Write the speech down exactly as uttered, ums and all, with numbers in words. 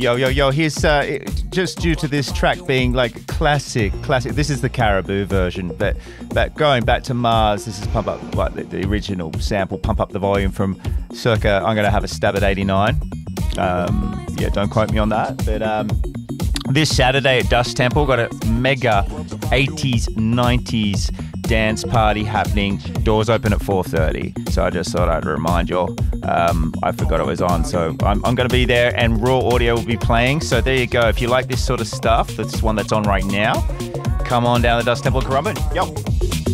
Yo, yo, yo, here's, uh, it, just due to this track being like classic, classic, this is the Caribou version, but, but going back to Mars, this is Pump Up, like the, the original sample, Pump Up the Volume from circa, I'm going to have a stab at eighty-nine. Um, yeah, don't quote me on that, but um, this Saturday at Dust Temple, got a mega eighties, nineties dance party happening. Doors open at four thirty, so I just thought I'd remind you all. Um, I forgot it was on, so I'm, I'm going to be there, and Raw Audio will be playing. So there you go. If you like this sort of stuff, that's one that's on right now. Come on down to Dust Temple, Currumbin. Yo.